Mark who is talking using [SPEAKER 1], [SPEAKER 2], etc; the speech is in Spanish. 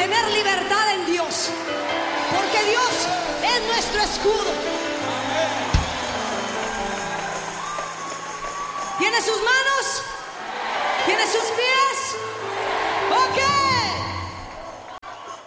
[SPEAKER 1] tener libertad en Dios, porque Dios es nuestro escudo. ¿Tiene sus manos? ¿Tiene sus pies? ¡Ok!